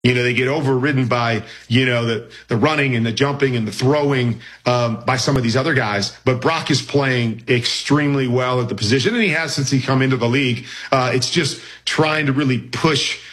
They get overridden by, the running and the jumping and the throwing by some of these other guys. But Brock is playing extremely well at the position, and he has since he come into the league. It's just trying to really push,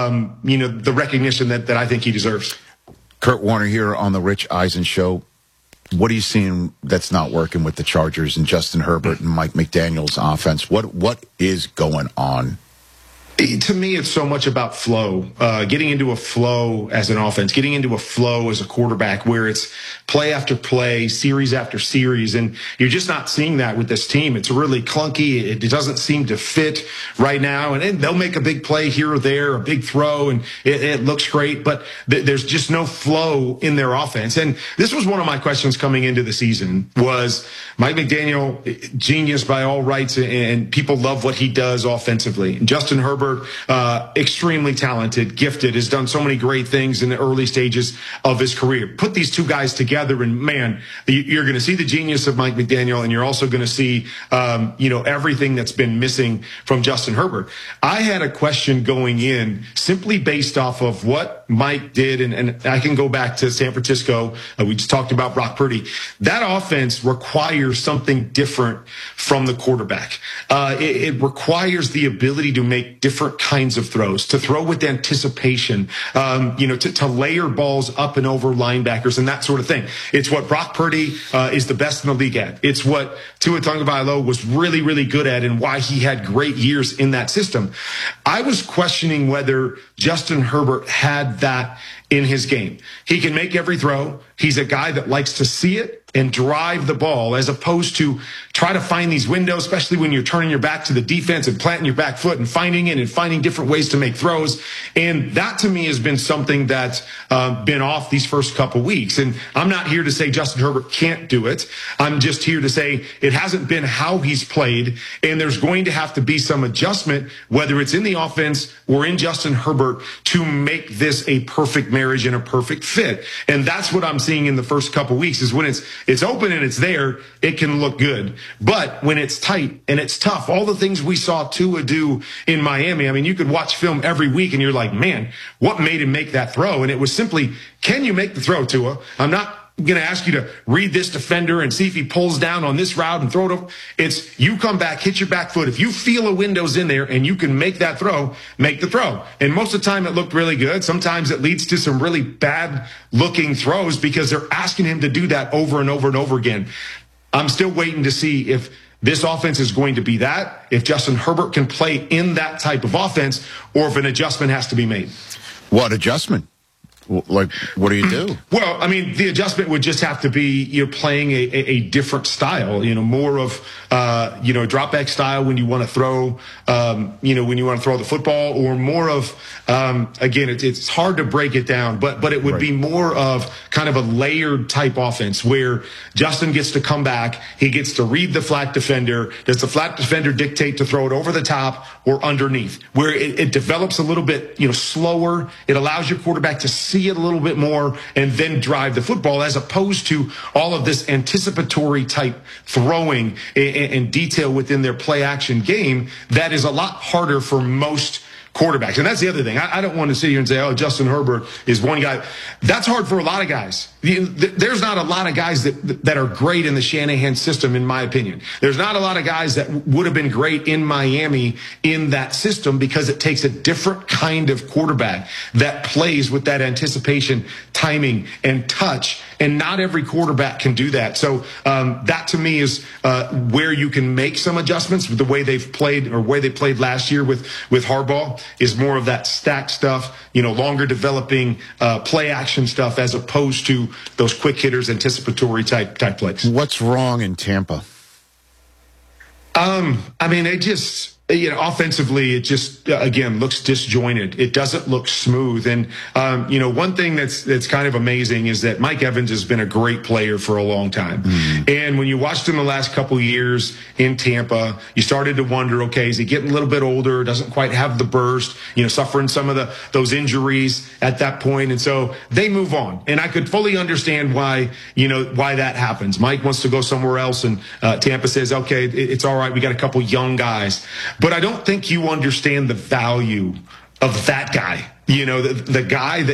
the recognition that I think he deserves. Kurt Warner here on the Rich Eisen Show. What are you seeing that's not working with the Chargers and Justin Herbert and Mike McDaniel's offense? What is going on? To me, it's so much about flow, getting into a flow as an offense, getting into a flow as a quarterback where it's play after play, series after series. And you're just not seeing that with this team. It's really clunky. It doesn't seem to fit right now. And they'll make a big play here or there, a big throw, and it looks great. But there's just no flow in their offense. And this was one of my questions coming into the season was Mike McDaniel, genius by all rights, and people love what he does offensively. And Justin Herbert, extremely talented, gifted, has done so many great things in the early stages of his career. Put these two guys together, and man, you're going to see the genius of Mike McDaniel, and you're also going to see, everything that's been missing from Justin Herbert. I had a question going in simply based off of what Mike did, and I can go back to San Francisco. We just talked about Brock Purdy. That offense requires something different from the quarterback. It requires the ability to make different kinds of throws, to throw with anticipation, to layer balls up and over linebackers and that sort of thing. It's what Brock Purdy is the best in the league at. It's what Tua Tagovailoa was really, really good at and why he had great years in that system. I was questioning whether Justin Herbert had that in his game. He can make every throw. He's a guy that likes to see it and drive the ball as opposed to try to find these windows, especially when you're turning your back to the defense and planting your back foot and finding it and finding different ways to make throws. And that to me has been something that's been off these first couple weeks. And I'm not here to say Justin Herbert can't do it. I'm just here to say it hasn't been how he's played. And there's going to have to be some adjustment, whether it's in the offense or in Justin Herbert, to make this a perfect marriage and a perfect fit. And that's what I'm seeing in the first couple weeks is when it's open and it's there, it can look good. But when it's tight and it's tough, all the things we saw Tua do in Miami, I mean, you could watch film every week and you're like, man, what made him make that throw? And it was simply, can you make the throw, Tua? I'm not going to ask you to read this defender and see if he pulls down on this route and throw it over. It's you come back, hit your back foot. If you feel a window's in there and you can make that throw, make the throw. And most of the time it looked really good. Sometimes it leads to some really bad looking throws because they're asking him to do that over and over and over again. I'm still waiting to see if this offense is going to be that, if Justin Herbert can play in that type of offense, or if an adjustment has to be made. What adjustment? Like, what do you do? Well, I mean, the adjustment would just have to be you're playing a different style, more of, drop back style when you want to throw, when you want to throw the football, or more of, again, it's hard to break it down, but it would be more of kind of a layered type offense where Justin gets to come back. He gets to read the flat defender. Does the flat defender dictate to throw it over the top or underneath, where it develops a little bit, slower. It allows your quarterback to see it a little bit more and then drive the football, as opposed to all of this anticipatory type throwing and detail within their play action game that is a lot harder for most quarterbacks. And that's the other thing. I don't want to sit here and say, oh, Justin Herbert is one guy. That's hard for a lot of guys. There's not a lot of guys that are great in the Shanahan system, in my opinion. There's not a lot of guys that would have been great in Miami in that system, because it takes a different kind of quarterback that plays with that anticipation, timing, and touch. And not every quarterback can do that. So that to me is where you can make some adjustments with the way they've played, or way they played last year with Harbaugh, is more of that stack stuff, longer developing play action stuff, as opposed to those quick hitters, anticipatory type plays. What's wrong in Tampa? I mean, offensively, it just, again, looks disjointed. It doesn't look smooth. And, one thing that's kind of amazing is that Mike Evans has been a great player for a long time. Mm-hmm. And when you watched him the last couple of years in Tampa, you started to wonder, okay, is he getting a little bit older? Doesn't quite have the burst, suffering some of those injuries at that point. And so they move on. And I could fully understand why that happens. Mike wants to go somewhere else, and Tampa says, okay, it's all right. We got a couple young guys. But I don't think you understand the value of that guy the guy that